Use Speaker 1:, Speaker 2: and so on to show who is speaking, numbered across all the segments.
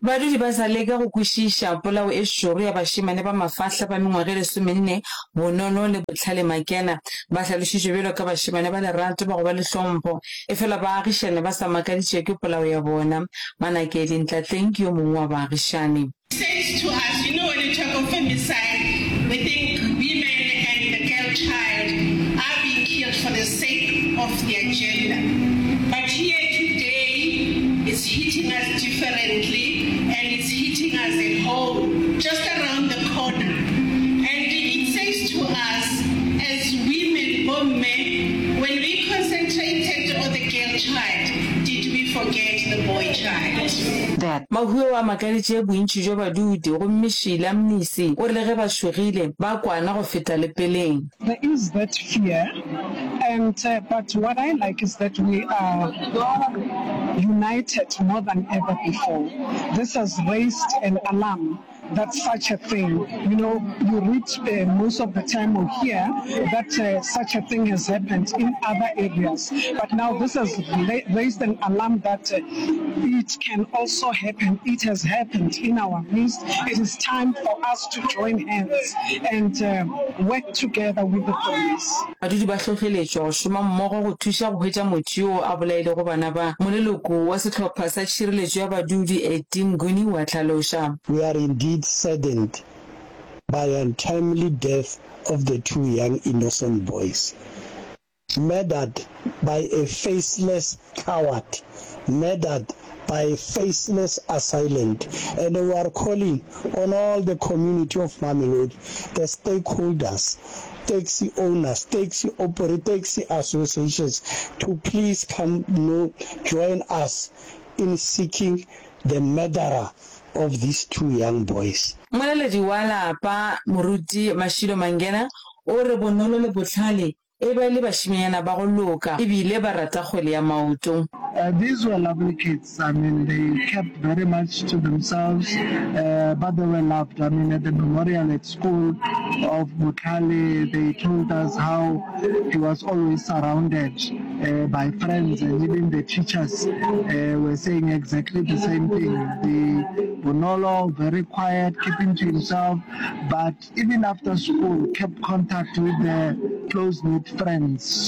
Speaker 1: Badudi ba sa leka go kwishisha polao e shoro ya bashimane ba mafahla ba mengwaga e 14 Bonono le Botlhale Makena ba tlhalositse bjalo ka bashimane ba lerato ba go ba le hlompho e fela baagišane ba sa makaditšwe ke polao ya bona. Manakedi Ntlatleng ke yo mongwe wa baagišane.
Speaker 2: Says to us, you know, when you talk of femicide, we think women and the girl child are being killed for the sake of their gender. But here today, it's hitting us differently and it's hitting us at home, just around the corner. And it says to us, as women or men, when we concentrated on the girl child, did we forget the boy child?
Speaker 1: That mahuo wa makaditše bontši jo badudi go mmešila Mnisi o rile ge ba shogile ba kwana go feta lepeleng.
Speaker 3: There is that fear, and but what I like is that we are united more than ever before. This has raised an alarm that such a thing, you know, you read most of the time or hear that such a thing has happened in other areas. But now this has raised an alarm that it can also happen. It has happened in our midst. It is time for us to join hands and work together with the police.
Speaker 1: Badudi ba tlhotlheletšwa go šoma mmogo go thuša go hwetša motho yo a bolaile go bana ba. Moleloko wa setlhopha sa tšhireletšo ya badudi Etienne Nguni wa tlhaloša.
Speaker 4: We are indeed saddened by the untimely death of the two young innocent boys, murdered by a faceless coward, murdered by a faceless assailant. And we are calling on all the community of Mamelodi, the stakeholders, taxi owners, taxi operators, taxi associations to please come join us in seeking the murderer of these two young boys.
Speaker 1: Moleledi wa lapa Moruti Mashilo Mangena o re Bonono le Botlhale e ba le bashimanyana ba go loka e bile ba rata kgwele ya maoto.
Speaker 3: These were lovely kids. I mean, they kept very much to themselves, but they were loved. I mean, at the memorial at school of Botlhale, they told us how he was always surrounded by friends, and even the teachers were saying exactly the same thing. The Bonolo, very quiet, keeping to himself, but even after school, kept contact with the close-knit friends. So,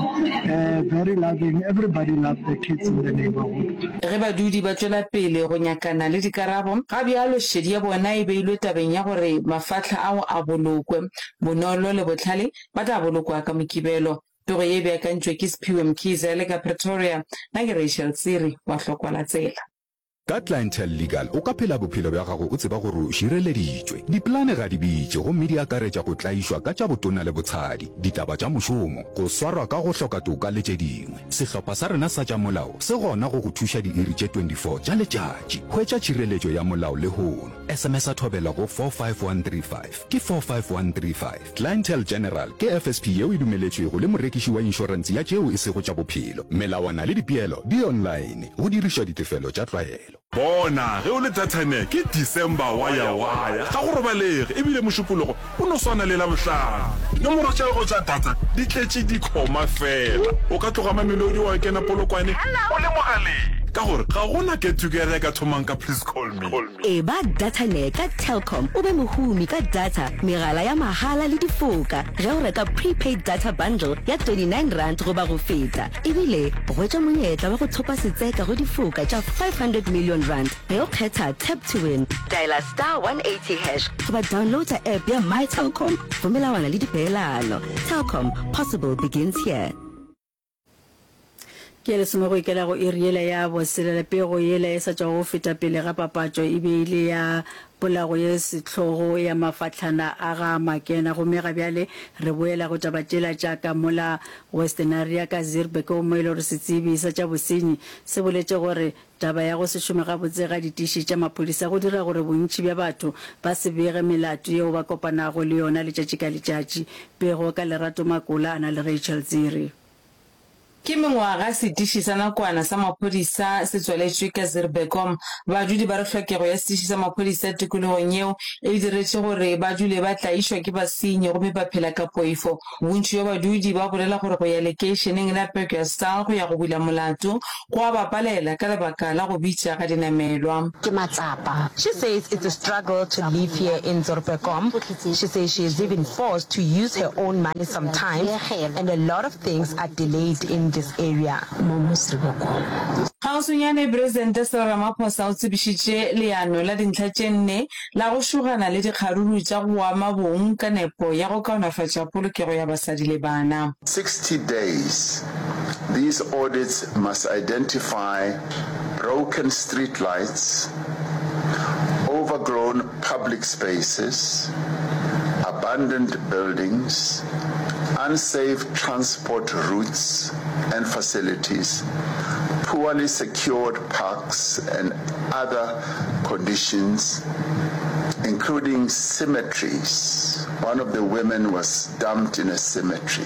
Speaker 3: very loving. Everybody loved the kids in the neighborhood.
Speaker 1: Ge badudi ba tswela pele go nyakana le dikarabo ga bjalo shedi ya bona e beilwe tabeng ya gore mafahla ao a bolokwe. Bonolo le Botlhale ba tla bolokwa ka mokibelo. Toro ye beakantšwe ke Siphiwe Mkhize le ka Pretoria, nna ke Rachel Siri wa Hlokwala Tsela.
Speaker 5: Ka Clientele Legal o ka phela bophelo bja gago o tseba gore o šireleditšwe. Diplane ga di bitše gomme di akaretša go tlaišwa ka tša botona le botshadi, ditaba tša mošomo, go swarwa ka go hloka toka le tše dingwe. Sehlopha sa rena sa tša molao se gona go go thuša diiri tše 24 tša letšatši. Hwetša tšhireletšo ya molao le hono. SMS a thobela go 45135 ke 45135. Clientele General ke FSP yeo e dumeletšwego le morekiši wa inšorense ya tšeo e sego tša bophelo. Melawana le dipeelo di online go dirišwa ditefelo tša tlwaelo.
Speaker 6: Bona ge o le tatane ke December waya ga go robalege ebile mošupologo o no swana le la bohlano. Nomoro tša go tša data di tletše di khoma fela. O ka tloga Mamelodi wa kena polokwane o le mogaleng ka gore ga gona get together ka thomang ka please call me.
Speaker 7: Ba data ne ka Telkom o be mohumi ka data megala ya mahala le difoka ge o reka prepaid data bundle ya 29 rand go ba go feta ebile go tšwa monyetla wa go thopa setseka go difoka tša 500 million rand ge o kgetha tap to win. Dial *180# go ba downloada app ya My Telkom for melawana le dipeelano. Telkom, possible begins here.
Speaker 8: Ke le semego ikela go iriela ya boselele pego yela e sa tšwa go feta pele ga papatšo e beile ya polago ye setlhogo ya mafatlhana a ga Makena go mega bjale re boela go taba tšela tšaka mola Western area ka Zirbe ke o mo ile gore setsebi sa tša bosenyi se boletše gore taba ya go se šome gabotse ga ditiši tša maphodisa go dira gore bontši bja batho ba se bege melato yeo ba kopanago le yona letšatši ka letšatši. Pego ka Lerato Makola a na le Rachel Ziri.
Speaker 1: Ke mengwaga setiši sa nakwana sa maphodisa se tswaletšwe ka Zirbekom. Badudi ba re tlhokego ya setiši sa maphodisa tikologong eo e diretše gore ba dule ba tlaišwa ke basenyi gomme ba phela ka poifo. Bontši yo badudi ba bolela gore go ya lekeišeneng la Pekestal go ya go bula molato go a ba palela ka lebaka la go bitša ga dinamelwa.
Speaker 9: Ke matsapa. She says it's a struggle to live here in Zirbekom. She says she is even forced to use her own money sometimes, and a lot of things are delayed in this area.
Speaker 1: Gausonyane Presidente Cyril Ramaphosa o tsebišitše leano la dintlha tše nne la go šogana le dikgaruru tša go ama bong ka nepo ya go kaonafatša polokego ya basadi le bana.
Speaker 10: 60 days. These audits must identify broken street lights, overgrown public spaces, abandoned buildings, unsafe transport routes and facilities, poorly secured parks and other conditions, including cemeteries. One of the women was dumped in a cemetery.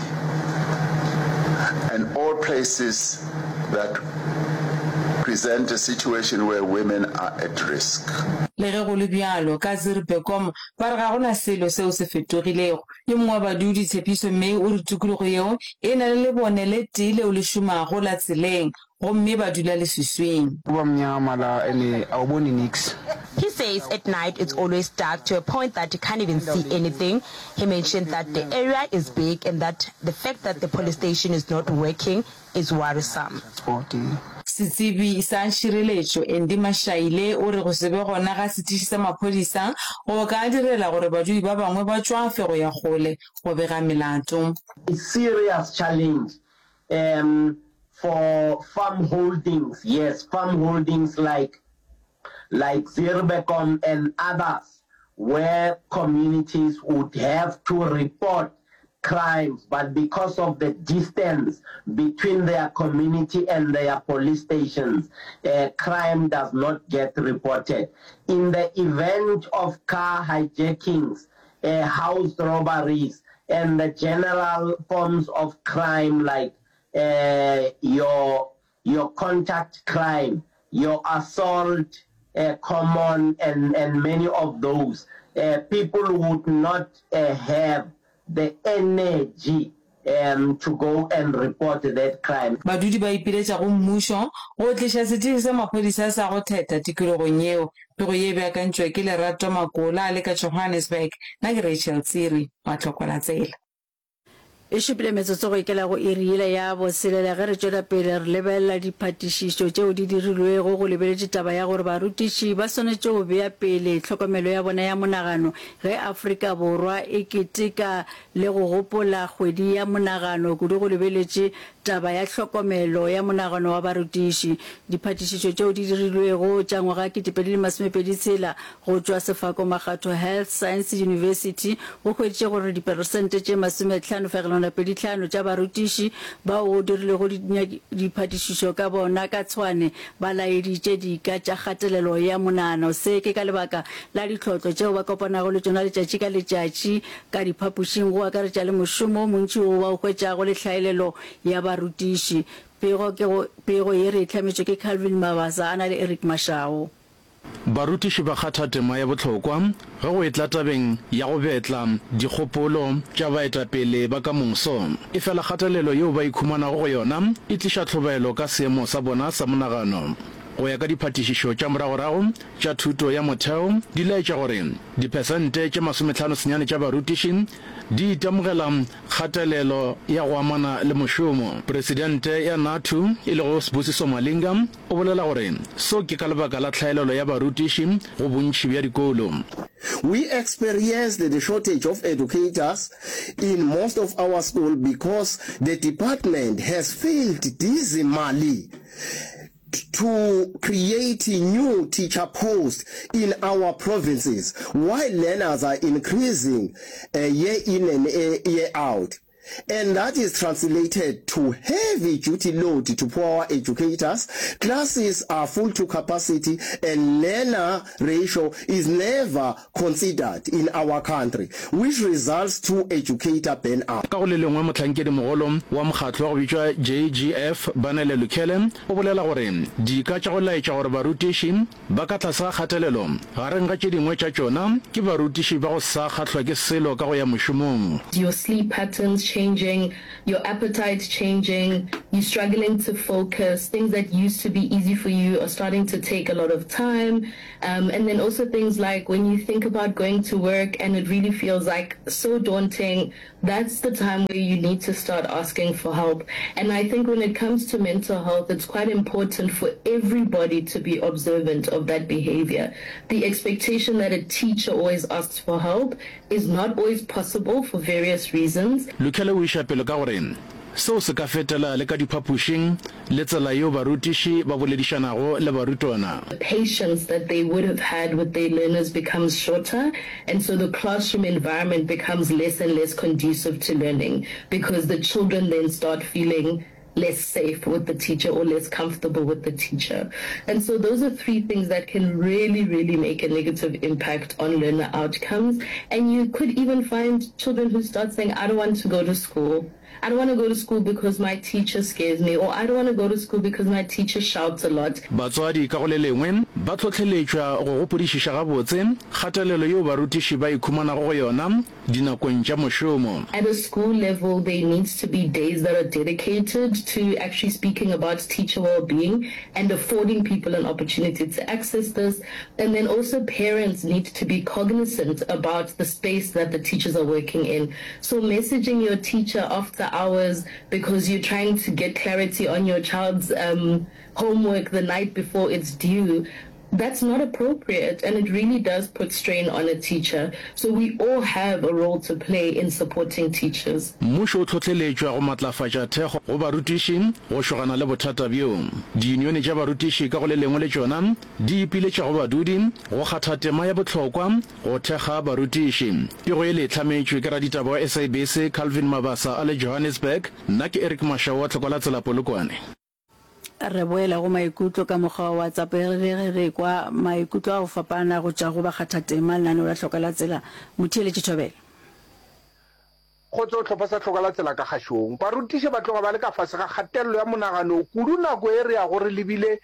Speaker 10: And all places that present a situation where women are at risk.
Speaker 1: Le ge go le bjalo ka Zirbekom ba re ga gona selo seo se fetogilego. Ye mongwe wa badudi Tshepiso May o re tikologo eo e na le lebone le tee leo le šomago la tseleng gomme ba dula le sesweng.
Speaker 9: He says at night it's always dark to a point that you can't even see anything. He mentioned that the area is big and that the fact that the police station is not working is worrisome.
Speaker 1: Setsibi sa Nšireletšo Andy Mashaile o re go se be gona ga setiši sa maphodisa go ka direla gore badudi ba bangwe ba tšwafe go ya kgole go bega melato.
Speaker 11: It's serious challenge for farm holdings. Yes, farm holdings like Zirbekom and others, where communities would have to report crimes, but because of the distance between their community and their police stations, crime does not get reported. In the event of car hijackings, house robberies, and the general forms of crime like your contact crime, your assault, common, and many of those, people would not have the energy to go and report that crime.
Speaker 1: Badudi ba ipiletša go mmušo go tliša setiši sa maphodisa sa go theta tikologong eo. Pego ye beakantšwa ke Lerato Makola le ka Johannesburg. Na ke Rachel Tsiri wa Tlhokola Tsela.
Speaker 8: E šupile metsotso go ikela go iriela ya boselela ge re tšwela pele re lebelela diphatišišo tšeo di dirilwego go lebeletše taba ya gore barutiši ba swanetše go bea pele tlhokomelo ya bona ya monagano ge Afrika Borwa e keteka le go gopola kgwedi ya monagano kudu go lebeletše taba ya tlhokomelo ya monagano wa barutiši. Diphatišišo tšeo di dirilwego tša ngwaga 2026 go tšwa Sefako Makgatho Health Science University go hweditše gore diperesente tše 50.5 tša barutiši ba o dirile go diphatišišo ka bona ka tshwane ba laeditše dika tša kgatelelo ya monagano. Se ke ka lebaka la ditlhotlo tšeo ba kopanago le tšona letšatši ka letšatši ka diphapošing go akaretša le mošomo montši o ba o hwetšago le tlhaelelo ya barutiši. Pego ye re itlhametšwe ke Calvin Mabasa a na le Eric Mashao.
Speaker 12: Barutiši ba kgatha tema ya botlhokwa ge go etla tabeng ya go betla dikgopolo tša baetapele ba ka moso. E fela kgatelelo yeo ba ikhumanago go yona e tliša tlhobaelo ka seemo sa bona sa monagano. Go ya ka diphatišišo tša moragorago tša thuto ya motheo di laetša gore dipersente tše 59 tša barutiši di itemogela kgatelelo ya go amana le mošomo. Presidente ya NATO e le go Sibusiso Malinga o bolela gore so ke ka lebaka la tlhaelelo ya barutiši go bontši bja dikolo.
Speaker 13: We experienced the shortage of educators in most of our schools because the department has failed dismally to create new teacher posts in our provinces while learners are increasing year in and year out. and that is translated to heavy duty load to poor educators. Classes are full to capacity and learner ratio is never considered in our country, which results to educator burnout.
Speaker 12: Ka go le lengwe motlhankedi mogolo wa mokgatlo wa go bitswa JGF Banele Lukele o bolela gore di ka tša go laetša gore barutiši ba ka tlasa kgatelelo gareng ga tše dingwe tša tšona ke barutiši ba go sa kgahlwa ke selo ka go ya mošomong.
Speaker 14: Your sleep patterns changing, your appetite changing, you're struggling to focus, things that used to be easy for you are starting to take a lot of time. And then also things like when you think about going to work and it really feels like so daunting, that's the time where you need to start asking for help. And I think when it comes to mental health, it's quite important for everybody to be observant of that behavior. The expectation that a teacher always asks for help is not always possible for various reasons.
Speaker 12: Lukele o isha pele ka gore seo se ka fetela le ka diphapušing le tsela yeo barutiši ba boledišanago le barutwana.
Speaker 14: The patience that they would have had with their learners becomes shorter, and so the classroom environment becomes less and less conducive to learning because the children then start feeling less safe with the teacher or less comfortable with the teacher. And so those are three things that can really, really make a negative impact on learner outcomes. And you could even find children who start saying, I don't want to go to school. I don't want to go to school because my teacher scares me, or I don't want to go to school because my teacher shouts a lot.
Speaker 12: Batswadi ka go le lengwe ba tlhotlheletšwa go gopodišiša gabotse kgatelelo yeo barutiši ba ikhumanago go yona dinakong tša mošomo.
Speaker 14: At a school level, there needs to be days that are dedicated to actually speaking about teacher well-being and affording people an opportunity to access this. And then also parents need to be cognizant about the space that the teachers are working in. So messaging your teacher after hours because you're trying to get clarity on your child's homework the night before it's due, that's not appropriate, and it really does put strain on a teacher. So we all have a role to play in supporting teachers.
Speaker 12: Mmušo o tlhotlheletšwa go matlafatša thekgo go barutiši go šogana le bothata bjo. Diunione tša barutiši ka go le lengwe le tšona di ipiletša go badudi go kgatha tema ya bohlokwa go thekga barutiši. Pego e le hlametšwe ke raditaba wa SABC Calvin Mabasa a le Johannesburg. Nna ke Eric Mashao wa Tlhokola Tsela Polokwane.
Speaker 8: Re boela go maikutlo ka mokgwa wa WhatsApp re kwa maikutlo a go fapana go tša go ba kgathatema lenane la Tlhokola Tsela Motheeletši Thobela.
Speaker 15: Go tlo tlhopha sa Tlhokola Tsela ka gašong barutiši ba tloga ba le ka fase ga kgatelelo ya monagano kudu nako e re ya gore lebile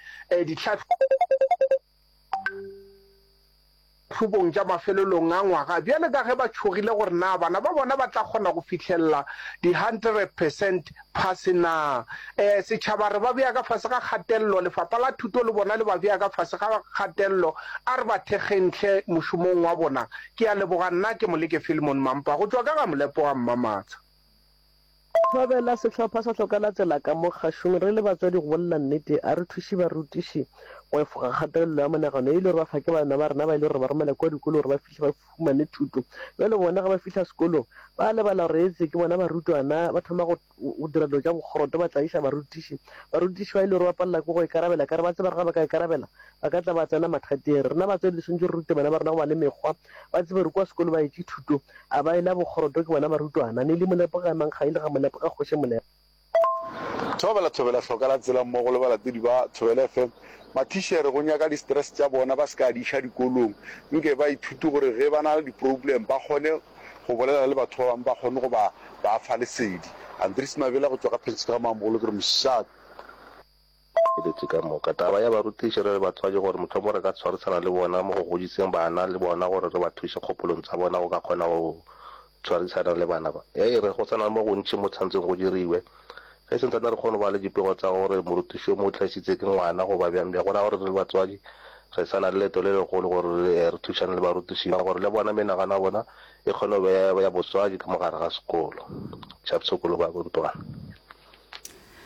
Speaker 15: ditlhatlhobong tša mafelelong a ngwaga bjale ka ge ba tšhogile gore na bana ba bona ba tla kgona go fitlhelela di 100% pass na setšhaba re ba bea ka fase ga kgatelelo lefapha la thuto le bona le ba bea ka fase ga kgatelelo a re ba thekgentle mošomong wa bona ke a leboga nna ke Moleke Philemon Mampa go tswa ka ga Molepo wa Mmamatsa.
Speaker 16: Thobela setlhopha sa Tlhokola Tsela ka mo gašong re le batswadi go bolela nnete a re thuši barutiši go efoga kgatelelo ya monagano e ile re ba fa ke bana ba rena ba ile re ba romela kwa dikolo gore ba fitlhe ba fumane thuto jalo bona ga ba fitlha sekolong ba lebala gore etse ke bona barutwana ba thoma go dira dilo tša bogoroto ba tlaiša barutiši ba ile re ba palela ko go ikarabela ka re ba tseba re ga ba ka ikarabela ba ka tla ba tsena mathateng rena batswadi le swantse re rute bana ba rena go ba le mekgwa ba tsebe re kwa sekolo ba etse thuto a ba ela bogoroto ke bona barutwana ne le molepo ga mangga ile ga molepo ka kgoše molepo.
Speaker 17: Thobela Tlhokola Tsela mmogo le balatedi ba Thobela FM mathišere go nyaka di-stress tša bona ba se ka diša dikolong nke ba ithute gore ge ba na le di-problem ba kgone go bolela le batho ba bangwe ba kgone go ba fa lesedi. Andries Mabela go tswa ka Potchefstroom mogolo ke re mošate
Speaker 18: le ka moka taba ya barutiši re le batswadi gore motho mo re ka tshwarisana le bona mo go godiseng bana le bona gore re ba thuše kgopolong tsa bona go ka kgona go tshwarisana le bana ba re go tsana mo go ntši mo tshwantseng go diriwe ge sentsane re kgone ba le dipego tsa gore morutiši mo tlašitse ke ngwana go ba bjang bja gona gore re le batswadi re sana le leto le legolo gore re thušane le barutiši gore le bona menagano ya bona e kgone go ya boswadi ka mogare ga sekolo tšhapsekolo ba bontwana.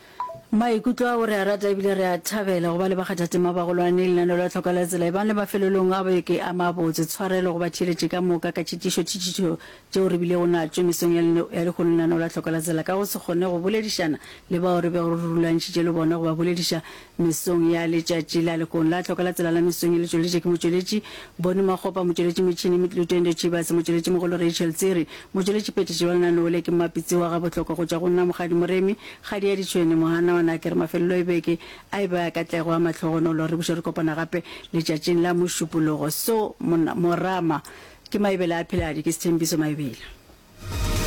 Speaker 8: maikutlo a gore a rata ebile re a thabela go ba le bakgathatema bagolwane lenano la tlhoka la tsela e bang le mafelelong a beke a mabotse tshwarelo go ba thiletše ka moka ka tšhitišo tšeo re bile go natšo mesong ya lekgolo lenano la tlhoka la tsela ka go se kgone go boledišana le bao re be go rulantšhitše le bona go ba bolediša mesong ya letšatši la lekgolo la tlhoka la tsela la mesong e le tšweletše ke motšweletši bone makgopa motšweletši metšhini metlutendo tšhibase motšweletši mogolo rachel tsere motšweletši petetše wa lenano le ke mapitse wa ga botlhokwa go tša go nna mogadi moremi kgadi ya ditšhwene mohana na ke re mafelelo e beke a e ba ka tlego a matlhogonolo re buše re kopana gape letšatšing la mošupologo so morama ke maebele a pheladi ke sethembiso maebela